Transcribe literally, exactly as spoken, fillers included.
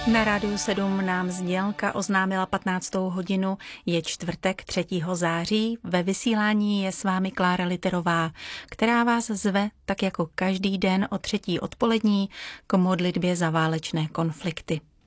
Na Rádiu sedm nám znělka oznámila patnáctou hodinu, je čtvrtek třetího září, ve vysílání je s vámi Klára Literová, která vás zve, tak jako každý den o třetí odpolední, k modlitbě za válečné konflikty.